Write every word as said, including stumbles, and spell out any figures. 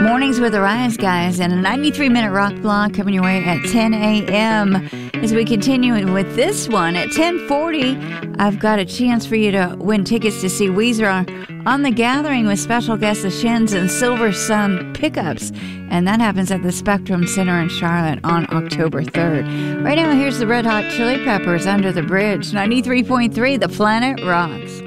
Mornings with the Rise Guys and a ninety-three minute rock block coming your way at ten a.m. As we continue with this one at ten forty, I've got a chance for you to win tickets to see Weezer on The Gathering with special guests The Shins and Silver Sun Pickups. And that happens at the Spectrum Center in Charlotte on October third. Right now, here's the Red Hot Chili Peppers, Under the Bridge, ninety-three point three, The Planet Rocks.